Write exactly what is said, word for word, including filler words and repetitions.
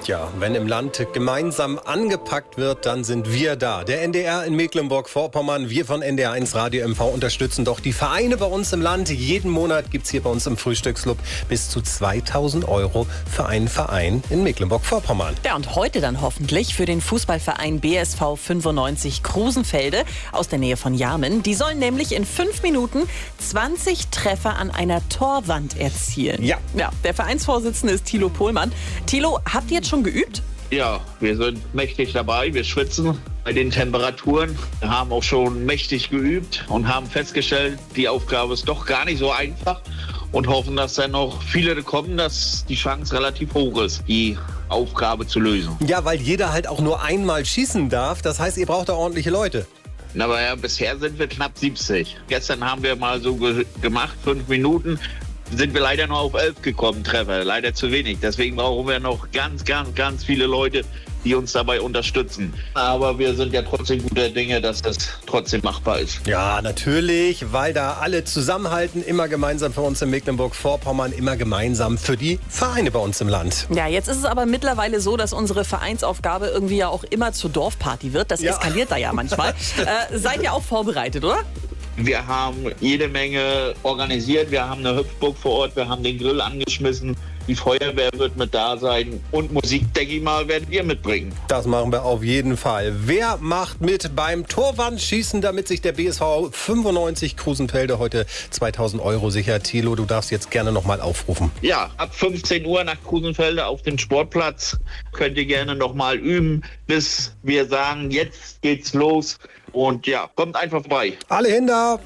Ja, wenn im Land gemeinsam angepackt wird, dann sind wir da. Der N D R in Mecklenburg-Vorpommern, wir von N D R eins Radio M V unterstützen doch die Vereine bei uns im Land. Jeden Monat gibt es hier bei uns im Frühstücksclub bis zu zweitausend Euro für einen Verein in Mecklenburg-Vorpommern. Ja, und heute dann hoffentlich für den Fußballverein B S V fünfundneunzig Krusenfelde aus der Nähe von Jarmen. Die sollen nämlich in fünf Minuten zwanzig Treffer an einer Torwand erzielen. Ja. Ja, der Vereinsvorsitzende ist Thilo Pohlmann. Thilo, habt ihr jetzt schon geübt? Ja, wir sind mächtig dabei, wir schwitzen bei den Temperaturen. Wir haben auch schon mächtig geübt und haben festgestellt, die Aufgabe ist doch gar nicht so einfach und hoffen, dass dann noch viele kommen, dass die Chance relativ hoch ist, die Aufgabe zu lösen. Ja, weil jeder halt auch nur einmal schießen darf. Das heißt, ihr braucht da ordentliche Leute. Aber ja, bisher sind wir knapp siebzig. Gestern haben wir mal so ge- gemacht, fünf Minuten. Sind wir leider nur auf elf gekommen, Treffer. Leider zu wenig. Deswegen brauchen wir noch ganz, ganz, ganz viele Leute, die uns dabei unterstützen. Aber wir sind ja trotzdem guter Dinge, dass das trotzdem machbar ist. Ja, natürlich, weil da alle zusammenhalten, immer gemeinsam für uns in Mecklenburg-Vorpommern, immer gemeinsam für die Vereine bei uns im Land. Ja, jetzt ist es aber mittlerweile so, dass unsere Vereinsaufgabe irgendwie ja auch immer zur Dorfparty wird. Das Ja. eskaliert da ja manchmal. äh, seid ihr auch vorbereitet, oder? Wir haben jede Menge organisiert. Wir haben eine Hüpfburg vor Ort. Wir haben den Grill angeschmissen. Die Feuerwehr wird mit da sein. Und Musik, denke ich mal, werdet ihr mitbringen. Das machen wir auf jeden Fall. Wer macht mit beim Torwandschießen, damit sich der B S V fünfundneunzig Krusenfelde heute zweitausend Euro sichert? Thilo, du darfst jetzt gerne nochmal aufrufen. Ja, ab fünfzehn Uhr nach Krusenfelde auf dem Sportplatz könnt ihr gerne nochmal üben, bis wir sagen, jetzt geht's los. Und ja, kommt einfach vorbei. Alle hin da!